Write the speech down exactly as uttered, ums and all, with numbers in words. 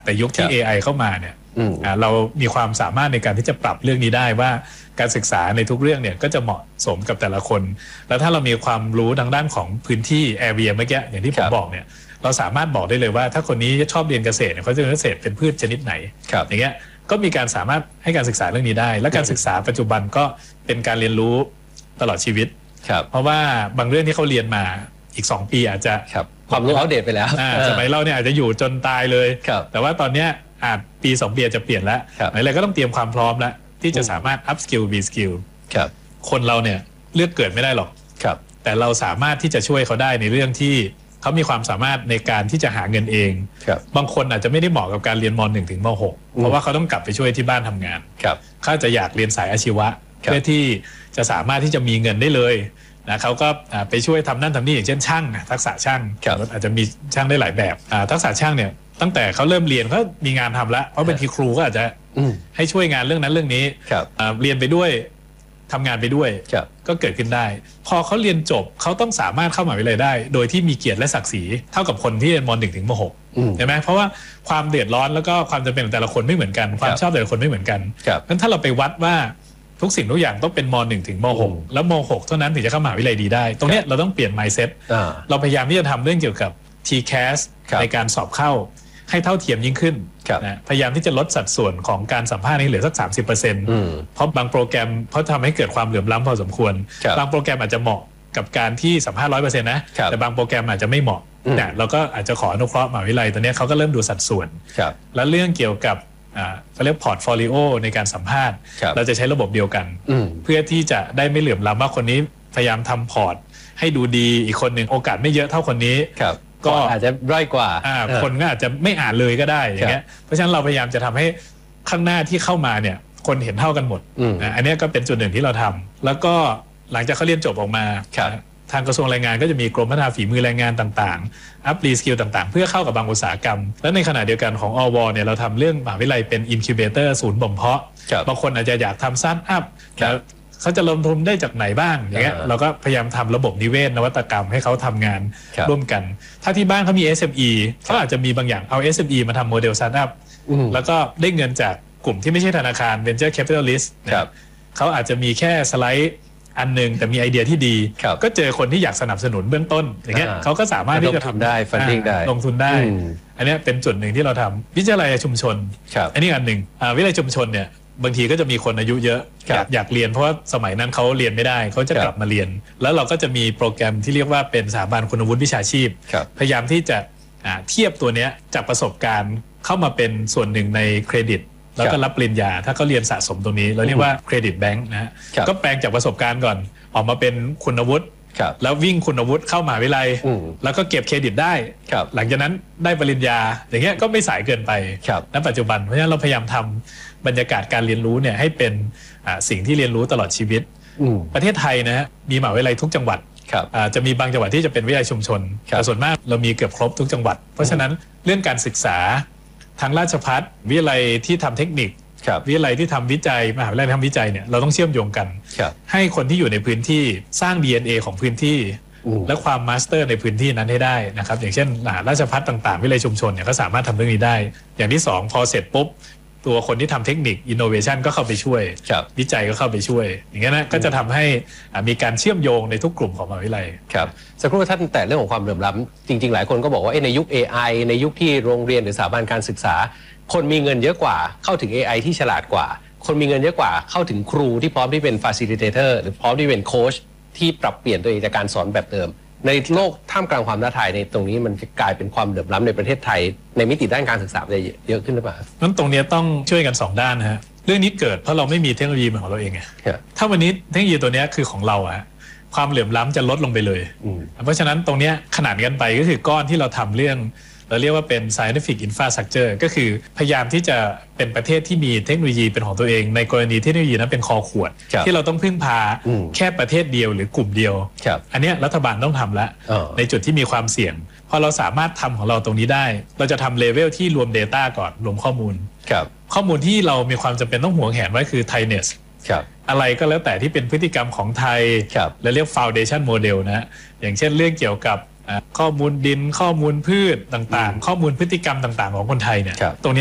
แต่ยุคที่ เอ ไอ เข้ามาเนี่ยเรามีความสามารถในการที่จะปรับเรื่องนี้ได้ว่าการศึกษาในทุกเรื่องเนี่ยก็จะเหมาะสมกับแต่ละคนแล้วถ้าเรามีความรู้ทางด้านของพื้นที่แอเรียเมื่อกี้อย่างที่ผมบอกเนี่ยเราสามารถบอกได้เลยว่าถ้าคนนี้ชอบเรียนเกษตรเขาจะเรียนเกษตรเป็นพืชชนิดไหนอย่างเงี้ยก็มีการสามารถให้การศึกษาเรื่องนี้ได้และการศึกษาปัจจุบันก็เป็นการเรียนรู้ตลอดชีวิตเพราะว่าบางเรื่องที่เขาเรียนมาอีกสองปีอาจจะความรู้อัปเดตไปแล้วสมัยเราเนี่ยอาจจะอยู่จนตายเลยแต่ว่าตอนนี้อาจปีสองปีจะเปลี่ยนแล้วอะไรก็ต้องเตรียมความพร้อมแล้วที่จะสามารถ up skill be skill คนเราเนี่ยเลือกเกิดไม่ได้หรอกแต่เราสามารถที่จะช่วยเขาได้ในเรื่องที่เขามีความสามารถในการที่จะหาเงินเองบางคนอาจจะไม่ได้เหมาะกับการเรียนม หนึ่ง ถึงม หกเพราะว่าเขาต้องกลับไปช่วยที่บ้านทำงานเขาจะอยากเรียนสายอาชีวะเพื่อที่จะสามารถที่จะมีเงินได้เลยนะเขาก็ไปช่วยทำนั่นทำนี่อย่างเช่นช่างทักษะช่างอาจจะมีช่างได้หลายแบบทักษะช่างเนี่ยตั้งแต่เขาเริ่มเรียนเขามีงานทำแล้วเพราะเป็นครูก็อาจจะให้ช่วยงานเรื่องนั้นเรื่องนี้เรียนไปด้วยทำงานไปด้วยก็เกิดขึ้นได้พอเขาเรียนจบเขาต้องสามารถเข้ามหาวิทยาลัยได้โดยที่มีเกียรติและศักดิ์ศรีเท่ากับคนที่เรียนม หนึ่ง ถึงม หกใช่ไหมเพราะว่าความเดือดร้อนแล้วก็ความจำเป็นของแต่ละคนไม่เหมือนกันความชอบแต่ละคนไม่เหมือนกันงั้นถ้าเราไปวัดว่าทุกสิ่งทุกอย่างต้องเป็นม หนึ่ง ถึงม หกแล้วม หกเท่านั้นถึงจะเข้ามหาวิทยาลัยดีได้ตรงนี้เราต้องเปลี่ยน mindset เราพยายามที่จะทำเรื่องเกี่ยวกับ ที แคส ในการสอบเข้าให้เท่าเทียมยิ่งขึ้นนะพยายามที่จะลดสัดส่วนของการสัมภาษณ์ให้เหลือสัก สามสิบเปอร์เซ็นต์ เพราะบางโปรแกรมเพราะทำให้เกิดความเหลื่อมล้ำพอสมควรบางโปรแกรมอาจจะเหมาะกับการที่สัมภาษณ์ ร้อยเปอร์เซ็นต์ นะแต่บางโปรแกรมอาจจะไม่เหมาะเนี่ยเราก็อาจจะขออนุเคราะห์มหาวิทยาลัยตอนนี้เขาก็เริ่มดูสัดส่วนและเรื่องเกี่ยวกับเขาเรียกพอร์ตโฟลิโอในการสัมภาษณ์เราจะใช้ระบบเดียวกันเพื่อที่จะได้ไม่เหลื่อมล้ำว่าคนนี้พยายามทำพอร์ตให้ดูดีอีกคนหนึ่งโอกาสไม่เยอะเท่าคนนี้ก็อาจจะด้อยกว่าคนก็อาจจะไม่อ่านเลยก็ได้อย่างเงี้ยเพราะฉะนั้นเราพยายามจะทำให้ข้างหน้าที่เข้ามาเนี่ยคนเห็นเท่ากันหมดอันนี้ก็เป็นจุดหนึ่งที่เราทำแล้วก็หลังจากเขาเรียนจบออกมาทางกระทรวงแรงงานก็จะมีกรมพัฒนาฝีมือแรงงานต่างๆอัพรีสกิลต่างๆเพื่อเข้ากับบางอุตสาหกรรมและในขณะเดียวกันของอวเนี่ยเราทำเรื่องมหาวิทยาลัยเป็นอินคิวเบเตอร์ศูนย์บ่มเพาะบางคนอาจจะอยากทำสตาร์ทอัพเขาจะลงทุนได้จากไหนบ้างอย่างเงี้ยเราก็พยายามทำระบบนิเวศนวัตกรรมให้เขาทำงานร่วมกันถ้าที่บ้านเขามี เอส เอ็ม อี เขาอาจจะมีบางอย่างเอา เอส เอ็ม อี มาทำโมเดลสตาร์ทอัพแล้วก็ได้เงินจากกลุ่มที่ไม่ใช่ธนาคาร Venture Capitalist เขาอาจจะมีแค่สไลด์อันนึงแต่มีไอเดียที่ดีก็เจอคนที่อยากสนับสนุนเบื้องต้นอย่างเงี้ยเขาก็สามารถที่จะทำได้ funding ได้ลงทุนได้อันนี้เป็นจุดหนึ่งที่เราทำวิทยาลัยชุมชนอันนี้อันหนึ่งวิทยาลัยชุมชนเนี่ยบางทีก็จะมีคนอายุเยอะอยากอยากเรียนเพราะว่าสมัยนั้นเขาเรียนไม่ได้เขาจะกลับมาเรียนแล้วเราก็จะมีโปรแกรมที่เรียกว่าเป็นสถาบันคุณวุฒิวิชาชีพพยายามที่จะเทียบตัวนี้จากประสบการณ์เข้ามาเป็นส่วนหนึ่งในเครดิตแล้วก็รับปริญญาถ้าเขาเรียนสะสมตรงนี้เราเรียกว่าเครดิตแบงค์นะฮะก็แปลงจากประสบการณ์ก่อนออกมาเป็นคุณวุฒิแล้ววิ่งคุณวุฒิเข้ามหาวิทยาลัยแล้วก็เก็บเครดิตได้หลังจากนั้นได้ปริญญาอย่างเงี้ยก็ไม่สายเกินไปณปัจจุบันเพราะฉะนั้นเราพยายามทำบรรยากาศการเรียนรู้เนี่ยให้เป็นสิ่งที่เรียนรู้ตลอดชีวิตประเทศไทยนะฮะมีมหาวิทยาลัยทุกจังหวัดจะมีบางจังหวัดที่จะเป็นวิทยาลัยชุมชนแต่ส่วนมากเรามีเกือบครบทุกจังหวัดเพราะฉะนั้นเรื่องการศึกษาทางราชภัฏวิทยาลัยที่ทำเทคนิควิทยาลัยที่ทำวิจัยมหาวิทยาลัยที่ทำวิจัยเนี่ยเราต้องเชื่อมโยงกันให้คนที่อยู่ในพื้นที่สร้าง ดี เอ็น เอ ของพื้นที่และความมาสเตอร์ในพื้นที่นั้นให้ได้นะครับอย่างเช่นราชภัฏต่างๆวิทยาลัยชุมชนเนี่ยก็สามารถทำเรื่องนี้ได้อย่างที่สองพอเสร็จปุ๊บตัวคนที่ทำเทคนิคอินโนเวชันก็เข้าไปช่วยวิจัยก็เข้าไปช่วยอย่างนี้นะก็จะทำให้มีการเชื่อมโยงในทุกกลุ่มของมหาวิทยาลัยครับสักครู่ท่านแต่เรื่องของความเหลื่อมล้ำจริงๆหลายคนก็บอกว่าในยุค เอ ไอ ในยุคที่โรงเรียนหรือสถาบันการศึกษาคนมีเงินเยอะกว่าเข้าถึง เอ ไอ ที่ฉลาดกว่าคนมีเงินเยอะกว่าเข้าถึงครูที่พร้อมที่เป็น facilitator หรือพร้อมที่เป็นโค้ชที่ปรับเปลี่ยนตัวเองจากการสอนแบบเดิมในโลกท่ามกลางความท้าทายในตรงนี้มันจะกลายเป็นความเหลื่อมล้ำในประเทศไทยในมิติด้านการศึกษาจะเยอะขึ้นหรือเปล่านั้นตรงนี้ต้องช่วยกันสองด้านนะฮะเรื่องนี้เกิดเพราะเราไม่มีเทคโนโลยีของเราเองไงถ้าวันนี้เทคโนโลยีตัวนี้คือของเราอะความเหลื่อมล้ำจะลดลงไปเลยเพราะฉะนั้นตรงนี้ขนาดกันไปก็คือก้อนที่เราทำเรื่องเราเรียกว่าเป็น scientific infrastructure ก็คือพยายามที่จะเป็นประเทศที่มีเทคโนโลยีเป็นของตัวเองในกรณีเทคโนโลยีนั้นเป็นคอขวดที่เราต้องพึ่งพาแค่ประเทศเดียวหรือกลุ่มเดียวอันนี้รัฐบาลต้องทำแล้วในจุดที่มีความเสี่ยงพอเราสามารถทำของเราตรงนี้ได้เราจะทำเลเวลที่รวม Data ก่อนรวมข้อมูลข้อมูลที่เรามีความจำเป็นต้องหวงแหนไว้คือ Thainess อะไรก็แล้วแต่ที่เป็นพฤติกรรมของไทยและเรียก Foundation Model นะอย่างเช่นเรื่องเกี่ยวกับข้อมูลดินข้อมูลพืชต่างๆข้อมูลพฤติกรรมต่างๆของคนไทยเนี่ยตรง